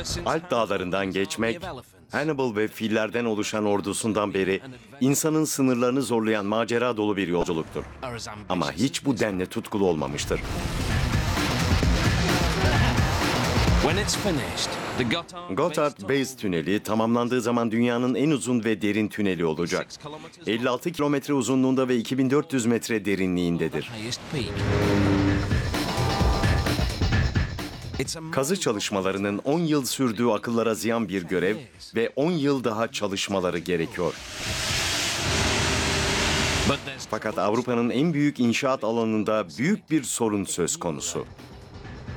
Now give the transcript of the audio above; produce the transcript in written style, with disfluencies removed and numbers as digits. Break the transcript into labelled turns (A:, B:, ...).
A: Alp dağlarından geçmek, Hannibal ve fillerden oluşan ordusundan beri insanın sınırlarını zorlayan macera dolu bir yolculuktur. Ama hiç bu denli tutkulu olmamıştır. Gotthard Base Tüneli tamamlandığı zaman dünyanın en uzun ve derin tüneli olacak. 56 kilometre uzunluğunda ve 2400 metre derinliğindedir. Kazı çalışmalarının 10 yıl sürdüğü akıllara ziyan bir görev ve 10 yıl daha çalışmaları gerekiyor. Fakat Avrupa'nın en büyük inşaat alanında büyük bir sorun söz konusu.